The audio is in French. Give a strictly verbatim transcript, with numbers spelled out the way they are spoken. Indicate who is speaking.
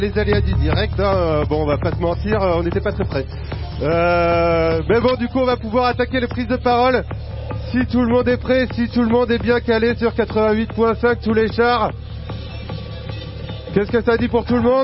Speaker 1: Les aléas du direct, hein, bon on va pas se mentir, on n'était pas très près. Euh, mais bon du coup on va pouvoir attaquer les prises de parole. Si tout le monde est prêt, si tout le monde est bien calé sur quatre-vingt-huit point cinq tous les chars. Qu'est-ce que ça dit pour tout le monde ?